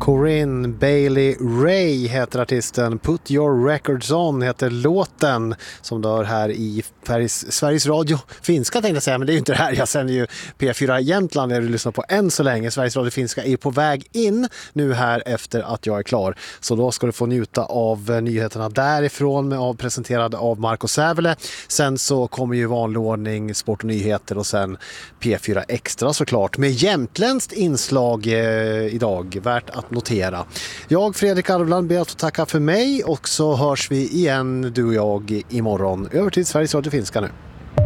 Corinne Bailey Ray heter artisten. Put Your Records On heter låten som dör här i Sveriges Radio Finska tänkte jag säga, men det är ju inte det här. Jag sänder ju P4 Jämtland när du lyssnar på än så länge. Sveriges Radio Finska är på väg in nu här efter att jag är klar. Så då ska du få njuta av nyheterna därifrån presenterade av Marco Sävele. Sen så kommer ju vanlig ordning, sport och nyheter och sen P4 Extra såklart med jämtländskt inslag idag. Värt att notera. Jag, Fredrik Arvland, ber att få tacka för mig och så hörs vi igen, du och jag, imorgon. Över till Sveriges Radio Finska nu.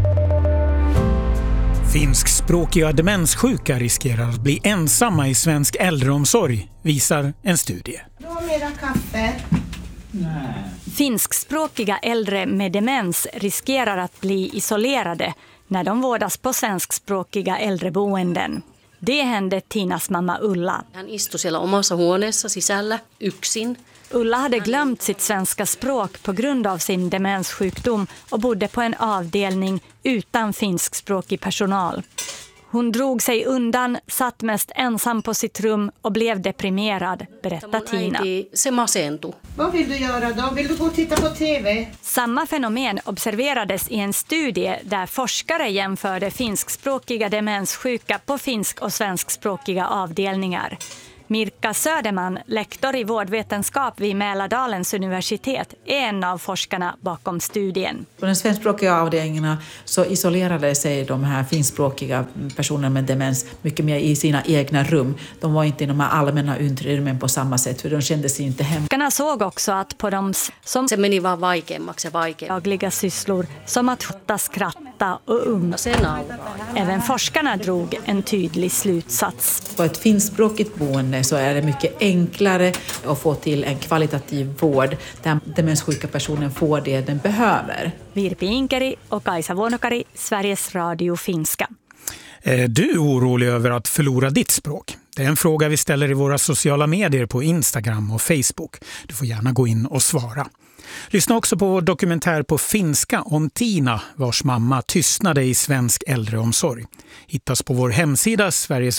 Finskspråkiga demenssjuka riskerar att bli ensamma i svensk äldreomsorg, visar en studie. Du har mera kaffe. Nej. Finskspråkiga äldre med demens riskerar att bli isolerade när de vårdas på svenskspråkiga äldreboenden. Det hände Tinas mamma Ulla. Han istui siellä omassa huoneessa sisällä yksin. Ulla hade glömt sitt svenska språk på grund av sin demenssjukdom och bodde på en avdelning utan finskspråkig personal. Hon drog sig undan, satt mest ensam på sitt rum och blev deprimerad, berättar Tina. Se masentui. Vad vill du göra då? Vill du gå och titta på TV? Samma fenomen observerades i en studie där forskare jämförde finskspråkiga demenssjuka på finsk- och svenskspråkiga avdelningar. Mirka Söderman, lektor i vårdvetenskap vid Mälardalens universitet, är en av forskarna bakom studien. På den svenskspråkiga avdelningarna så isolerade sig de här finskspråkiga personerna med demens mycket mer i sina egna rum. De var inte i de här allmänna utrymmen på samma sätt för de kände sig inte hemma. Forskarna såg också att på de som Se meni vaan vaikeammaksi ja vaikeammaksi. dagliga sysslor som att skjuta, skratta och även forskarna drog en tydlig slutsats. På ett finskspråkigt boende så är det mycket enklare att få till en kvalitativ vård där demenssjuka personen får det den behöver. Virpi Inkeri och Kaisa Vuonokari, Sveriges Radio Finska. Är du orolig över att förlora ditt språk? Det är en fråga vi ställer i våra sociala medier på Instagram och Facebook. Du får gärna gå in och svara. Lyssna också på vår dokumentär på finska om Tina, vars mamma tystnade i svensk äldreomsorg. Hittas på vår hemsida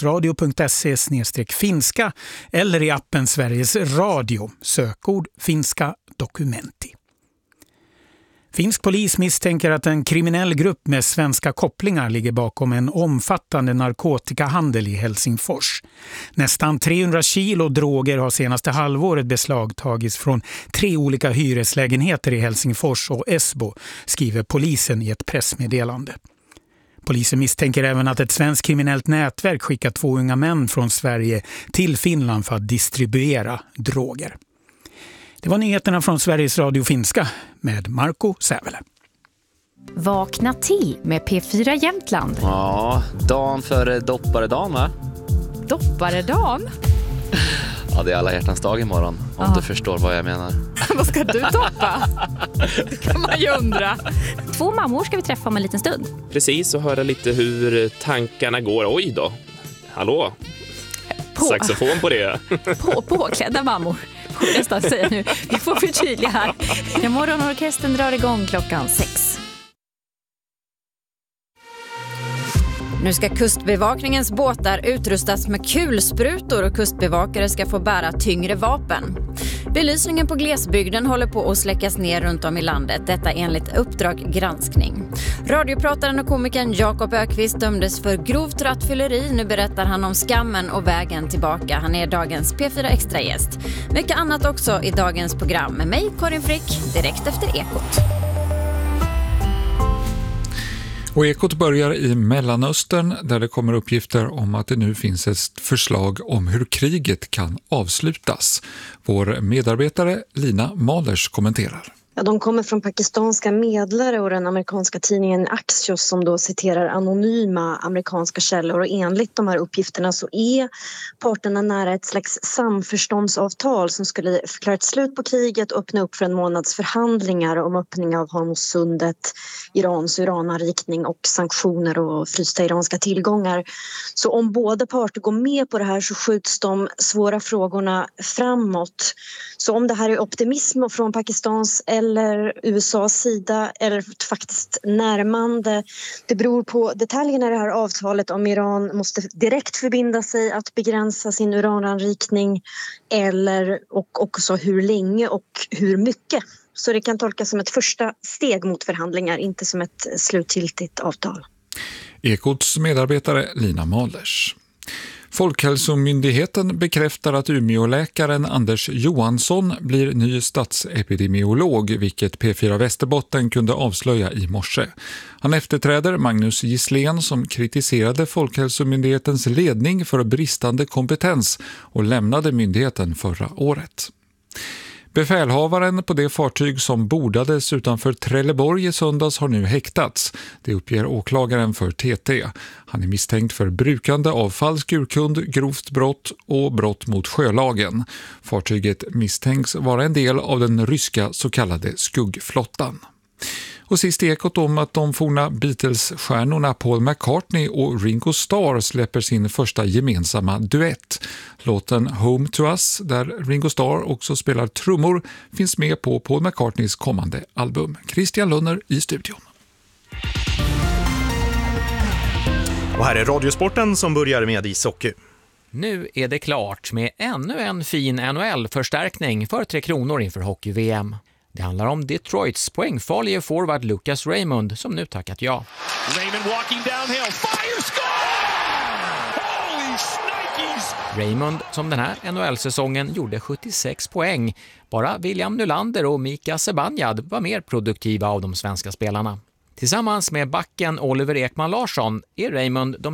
sverigesradio.se/finska eller i appen Sveriges Radio, sökord finska dokumenti. Finsk polis misstänker att en kriminell grupp med svenska kopplingar ligger bakom en omfattande narkotikahandel i Helsingfors. Nästan 300 kilo droger har senaste halvåret beslagtagits från 3 olika hyreslägenheter i Helsingfors och Esbo, skriver polisen i ett pressmeddelande. Polisen misstänker även att ett svenskt kriminellt nätverk skickat 2 unga män från Sverige till Finland för att distribuera droger. Det var nyheterna från Sveriges Radio Finska med Marco Sävele. Vakna till med P4 Jämtland. Ja, dagen före dopparedagen, va? Dopparedagen? Ja, det är alla hjärtans dag imorgon, om du förstår vad jag menar. Vad ska du doppa? Det kan man ju undra. 2 mammor ska vi träffa om en liten stund. Precis, och höra lite hur tankarna går. Oj då, hallå? Saxofon på det. Påklädda mammor. Nästan säga nu. Vi får förtydliga här. Ja, morgonorkestern drar igång klockan 6. Nu ska kustbevakningens båtar utrustas med kulsprutor och kustbevakare ska få bära tyngre vapen. Belysningen på glesbygden håller på att släckas ner runt om i landet, detta enligt Uppdrag granskning. Radioprataren och komikern Jakob Ökvist dömdes för grovt rattfylleri. Nu berättar han om skammen och vägen tillbaka. Han är dagens P4 Extra-gäst. Mycket annat också i dagens program med mig, Karin Frick, direkt efter Ekot. Och Ekot börjar i Mellanöstern där det kommer uppgifter om att det nu finns ett förslag om hur kriget kan avslutas. Vår medarbetare Lina Malers kommenterar. Ja, de kommer från pakistanska medlare och den amerikanska tidningen Axios som då citerar anonyma amerikanska källor. Och enligt de här uppgifterna så är parterna nära ett slags samförståndsavtal som skulle förklara ett slut på kriget och öppna upp för en månads förhandlingar om öppning av Hormuzsundet, Irans urananrikning och sanktioner och frysta iranska tillgångar. Så om båda parter går med på det här så skjuts de svåra frågorna framåt. Så om det här är optimism från Pakistans eller eller USAs sida eller faktiskt närmande. Det beror på detaljerna i det här avtalet om Iran måste direkt förbinda sig att begränsa sin urananrikning eller och också hur länge och hur mycket. Så det kan tolkas som ett första steg mot förhandlingar, inte som ett slutgiltigt avtal. Ekots medarbetare Lina Mahlers. Folkhälsomyndigheten bekräftar att Umeåläkaren Anders Johansson blir ny statsepidemiolog, vilket P4 Västerbotten kunde avslöja i morse. Han efterträder Magnus Gisslén som kritiserade Folkhälsomyndighetens ledning för bristande kompetens och lämnade myndigheten förra året. Befälhavaren på det fartyg som bordades utanför Trelleborg i söndags har nu häktats. Det uppger åklagaren för TT. Han är misstänkt för brukande av falsk urkund, grovt brott och brott mot sjölagen. Fartyget misstänks vara en del av den ryska så kallade skuggflottan. Och sist Ekot om att de forna Beatles-stjärnorna Paul McCartney och Ringo Starr släpper sin första gemensamma duett. Låten Home to Us, där Ringo Starr också spelar trummor, finns med på Paul McCartneys kommande album. Christian Lunner i studion. Och här är Radiosporten som börjar med ishockey. Nu är det klart med ännu en fin NHL-förstärkning för 3 Kronor inför hockey-VM. Det handlar om Detroits poängfarlige forward Lucas Raymond som nu tackat ja. Raymond walking downhill, fire, score! Holy shnikes! Raymond som den här NHL-säsongen gjorde 76 poäng. Bara William Nylander och Mika Zibanejad var mer produktiva av de svenska spelarna. Tillsammans med backen Oliver Ekman Larsson är Raymond de